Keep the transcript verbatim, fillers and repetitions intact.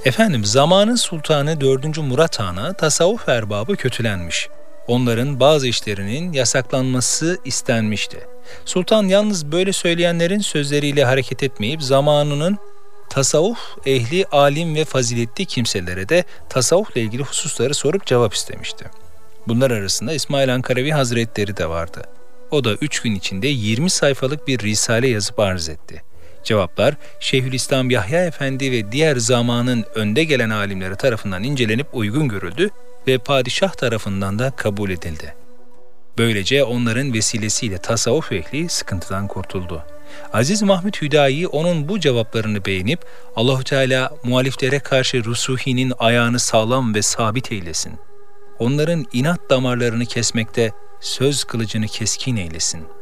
Efendim, zamanın sultanı dördüncü Murat Han'a tasavvuf erbabı kötülenmiş. Onların bazı işlerinin yasaklanması istenmişti. Sultan yalnız böyle söyleyenlerin sözleriyle hareket etmeyip zamanının tasavvuf ehli, alim ve faziletli kimselere de tasavvufla ilgili hususları sorup cevap istemişti. Bunlar arasında İsmail Ankaravi Hazretleri de vardı. O da üç gün içinde yirmi sayfalık bir risale yazıp arz etti. Cevaplar Şeyhülislam Yahya Efendi ve diğer zamanın önde gelen alimleri tarafından incelenip uygun görüldü ve padişah tarafından da kabul edildi. Böylece onların vesilesiyle tasavvuf ehli sıkıntıdan kurtuldu. Aziz Mahmud Hüdayi onun bu cevaplarını beğenip Allahu Teala muhaliflere karşı Rusuhi'nin ayağını sağlam ve sabit eylesin. Onların inat damarlarını kesmekte söz kılıcını keskin eylesin.